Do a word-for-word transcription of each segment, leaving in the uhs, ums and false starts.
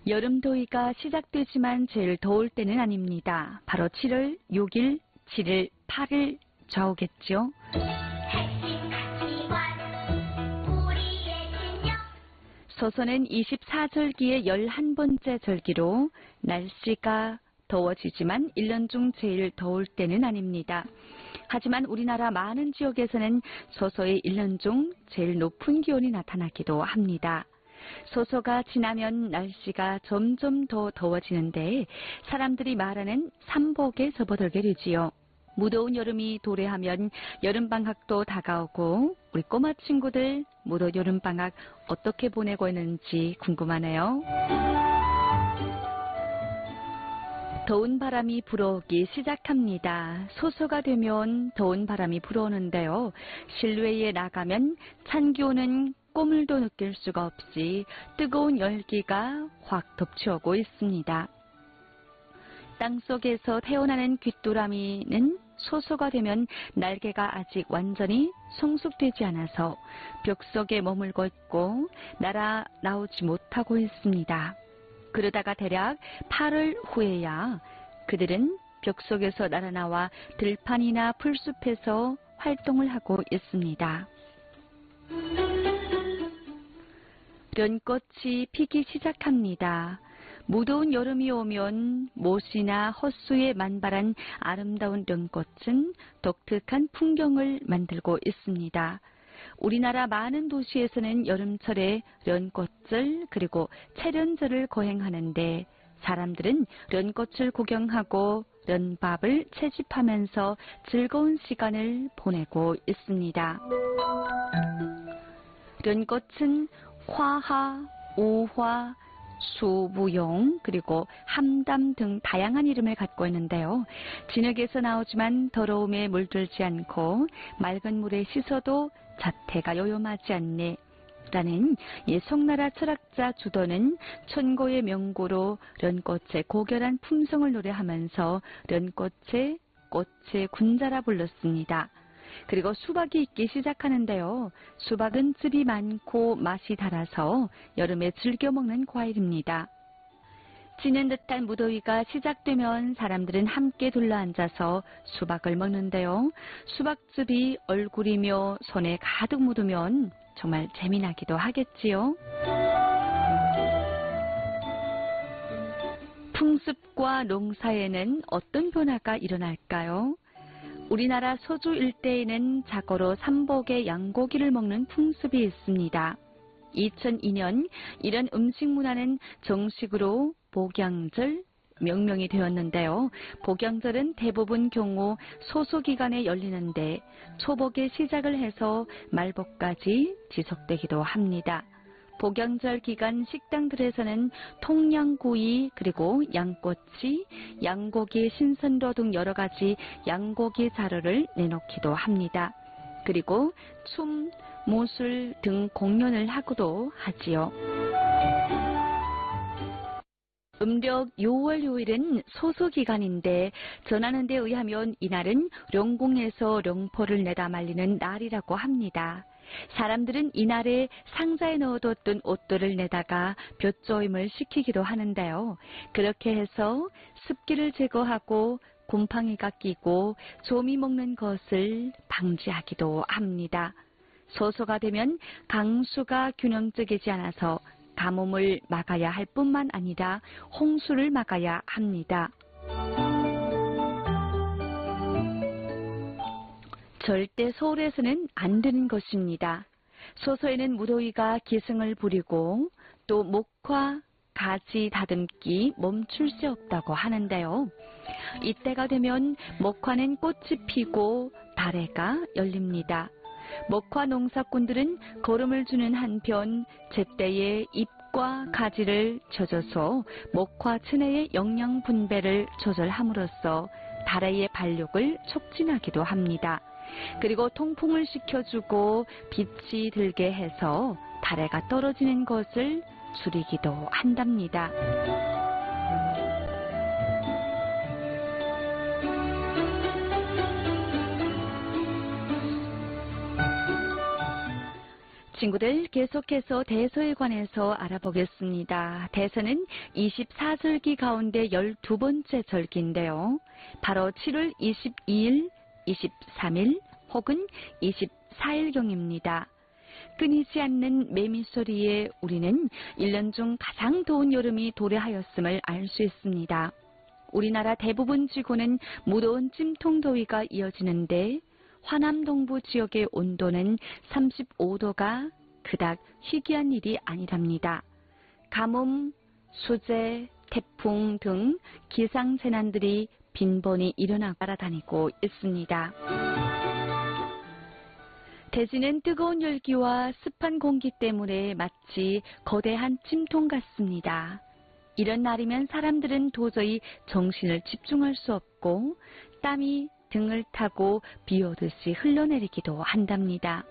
여름 더위가 시작되지만 제일 더울 때는 아닙니다. 바로 칠월 육일, 칠일, 팔일 좌우겠죠. 서서는 이십사절기의 열한 번째 절기로 날씨가 더워지지만 일 년 중 제일 더울 때는 아닙니다. 하지만 우리나라 많은 지역에서는 서서히 일 년 중 제일 높은 기온이 나타나기도 합니다. 서서가 지나면 날씨가 점점 더 더워지는데 사람들이 말하는 삼복에 접어들게 되지요. 무더운 여름이 도래하면 여름방학도 다가오고 우리 꼬마 친구들 무더운 여름방학 어떻게 보내고 있는지 궁금하네요. 더운 바람이 불어오기 시작합니다. 소서가 되면 더운 바람이 불어오는데요. 실외에 나가면 찬 기온은 꼬물도 느낄 수가 없이 뜨거운 열기가 확 덮쳐오고 있습니다. 땅속에서 태어나는 귀뚜라미는 소서가 되면 날개가 아직 완전히 성숙되지 않아서 벽 속에 머물고 있고 날아 나오지 못하고 있습니다. 그러다가 대략 팔월 후에야 그들은 벽 속에서 날아나와 들판이나 풀숲에서 활동을 하고 있습니다. 연꽃이 피기 시작합니다. 무더운 여름이 오면 못이나 헛수에 만발한 아름다운 연꽃은 독특한 풍경을 만들고 있습니다. 우리나라 많은 도시에서는 여름철에 연꽃절 그리고 채련절을 거행하는데 사람들은 연꽃을 구경하고 연밥을 채집하면서 즐거운 시간을 보내고 있습니다. 연꽃은 화하, 우화, 수부용 그리고 함담 등 다양한 이름을 갖고 있는데요. 진흙에서 나오지만 더러움에 물들지 않고 맑은 물에 씻어도 자태가 요염하지 않네 라는 이 송나라 철학자 주도는 천고의 명고로 연꽃의 고결한 품성을 노래하면서 연꽃의 꽃의 군자라 불렀습니다. 그리고 수박이 있기 시작하는데요. 수박은 즙이 많고 맛이 달아서 여름에 즐겨 먹는 과일입니다. 지는 듯한 무더위가 시작되면 사람들은 함께 둘러앉아서 수박을 먹는데요. 수박즙이 얼굴이며 손에 가득 묻으면 정말 재미나기도 하겠지요. 풍습과 농사에는 어떤 변화가 일어날까요? 우리나라 서주 일대에는 자고로 삼복에 양고기를 먹는 풍습이 있습니다. 이천이년 이런 음식 문화는 정식으로 복양절 명명이 되었는데요. 복양절은 대부분 경우 소수기간에 열리는데 초복에 시작을 해서 말복까지 지속되기도 합니다. 복양절 기간 식당들에서는 통양구이 그리고 양꼬치, 양고기 신선도 등 여러 가지 양고기 자료를 내놓기도 합니다. 그리고 춤, 무술 등 공연을 하고도 하지요. 음력 유월 요일은 소수기간인데 전하는 데 의하면 이날은 룡궁에서 룡포를 내다 말리는 날이라고 합니다. 사람들은 이날에 상자에 넣어뒀던 옷들을 내다가 볕조임을 시키기도 하는데요. 그렇게 해서 습기를 제거하고 곰팡이가 끼고 조미 먹는 것을 방지하기도 합니다. 소소가 되면 강수가 균형적이지 않아서 가뭄을 막아야 할 뿐만 아니라 홍수를 막아야 합니다. 절대 서울에서는 안 되는 것입니다. 소서에는 무더위가 기승을 부리고 또 목화, 가지 다듬기 멈출 새 없다고 하는데요. 이때가 되면 목화는 꽃이 피고 다래가 열립니다. 목화 농사꾼들은 거름을 주는 한편 제때에 잎과 가지를 젖어서 목화 층내의 영양 분배를 조절함으로써 다래의 발육을 촉진하기도 합니다. 그리고 통풍을 시켜주고 빛이 들게 해서 다래가 떨어지는 것을 줄이기도 한답니다. 친구들, 계속해서 대서에 관해서 알아보겠습니다. 대서는 이십사 절기 가운데 열두 번째 절기인데요. 바로 칠월 이십이일, 이십삼일 혹은 이십사일경입니다. 끊이지 않는 매미소리에 우리는 일 년 중 가장 더운 여름이 도래하였음을 알 수 있습니다. 우리나라 대부분 지구는 무더운 찜통더위가 이어지는데 화남 동부 지역의 온도는 삼십오 도가 그닥 희귀한 일이 아니랍니다. 가뭄, 수재, 태풍 등 기상재난들이 빈번히 일어나 따라다니고 있습니다. 대지는 뜨거운 열기와 습한 공기 때문에 마치 거대한 찜통 같습니다. 이런 날이면 사람들은 도저히 정신을 집중할 수 없고 땀이 등을 타고 비 오듯이 흘러내리기도 한답니다.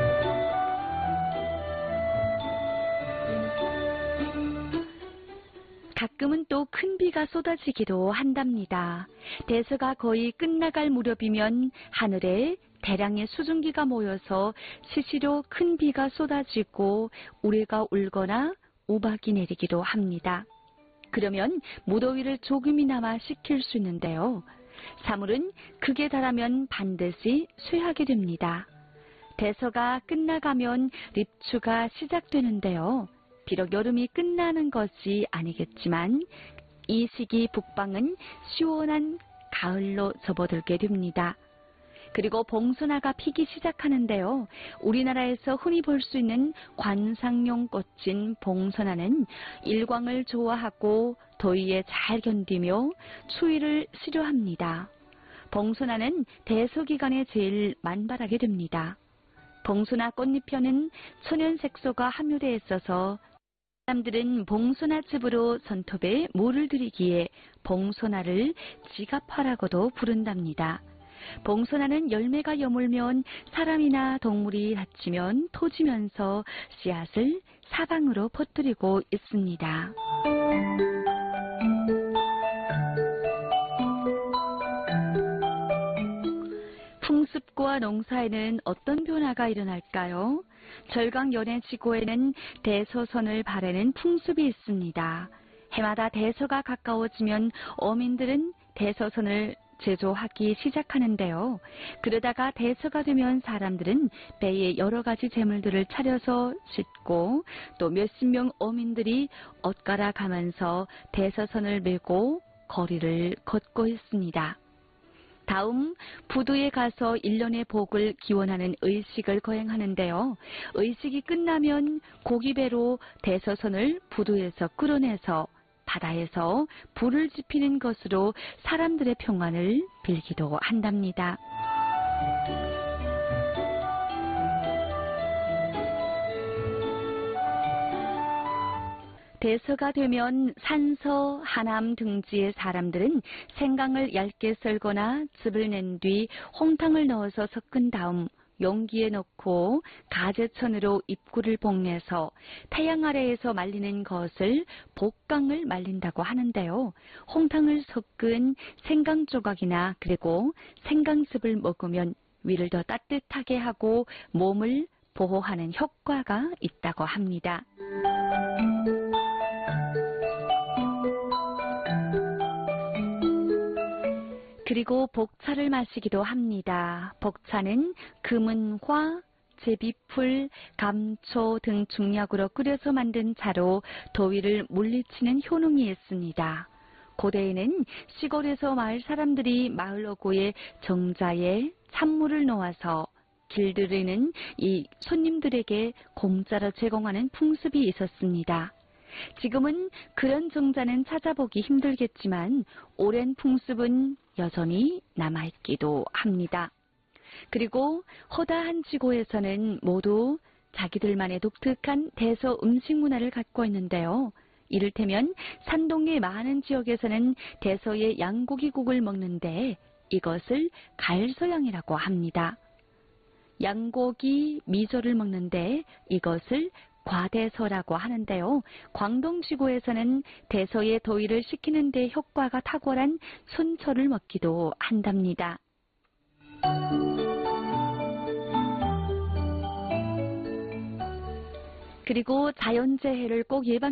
가끔은 또 큰 비가 쏟아지기도 한답니다. 대서가 거의 끝나갈 무렵이면 하늘에 대량의 수증기가 모여서 시시로 큰 비가 쏟아지고 우레가 울거나 우박이 내리기도 합니다. 그러면 무더위를 조금이나마 식힐 수 있는데요. 사물은 극에 달하면 반드시 쇠하게 됩니다. 대서가 끝나가면 립추가 시작되는데요. 비록 여름이 끝나는 것이 아니겠지만 이 시기 북방은 시원한 가을로 접어들게 됩니다. 그리고 봉소나가 피기 시작하는데요. 우리나라에서 흔히 볼 수 있는 관상용 꽃인 봉소나는 일광을 좋아하고 더위에 잘 견디며 추위를 싫어합니다. 봉소나는 대서 기간에 제일 만발하게 됩니다. 봉소나 꽃잎에는 천연색소가 함유되어 있어서 사람들은 봉소나즙으로 손톱에 물을 들이기에 봉소나를 지갑화라고도 부른답니다. 봉소나는 열매가 여물면 사람이나 동물이 다치면 터지면서 씨앗을 사방으로 퍼뜨리고 있습니다. 풍습과 농사에는 어떤 변화가 일어날까요? 절강 연해 지구에는 대서선을 바라는 풍습이 있습니다. 해마다 대서가 가까워지면 어민들은 대서선을 제조하기 시작하는데요. 그러다가 대서가 되면 사람들은 배에 여러 가지 재물들을 차려서 싣고 또 몇십 명 어민들이 엇갈아 가면서 대서선을 메고 거리를 걷고 있습니다. 다음 부두에 가서 일년의 복을 기원하는 의식을 거행하는데요. 의식이 끝나면 고기배로 대서선을 부두에서 끌어내서 바다에서 불을 지피는 것으로 사람들의 평안을 빌기도 한답니다. 대서가 되면 산서, 하남 등지의 사람들은 생강을 얇게 썰거나 즙을 낸 뒤 홍탕을 넣어서 섞은 다음 용기에 넣고 가재천으로 입구를 봉내서 태양 아래에서 말리는 것을 복강을 말린다고 하는데요. 홍탕을 섞은 생강 조각이나 그리고 생강즙을 먹으면 위를 더 따뜻하게 하고 몸을 보호하는 효과가 있다고 합니다. 그리고 복차를 마시기도 합니다. 복차는 금은화, 제비풀, 감초 등 중약으로 끓여서 만든 차로 더위를 물리치는 효능이 있습니다. 고대에는 시골에서 마을 사람들이 마을 어구의 정자에 찬물을 놓아서 길들이는 이 손님들에게 공짜로 제공하는 풍습이 있었습니다. 지금은 그런 정자는 찾아보기 힘들겠지만 오랜 풍습은 여전히 남아있기도 합니다. 그리고 허다한 지구에서는 모두 자기들만의 독특한 대서 음식 문화를 갖고 있는데요. 이를테면 산동의 많은 지역에서는 대서의 양고기국을 먹는데 이것을 갈서양이라고 합니다. 양고기 미조를 먹는데 이것을 과대서라고 하는데요. 광동지구에서는 대서의 더위를 식히는 데 효과가 탁월한 순초를 먹기도 한답니다. 그리고 자연재해를 꼭 예방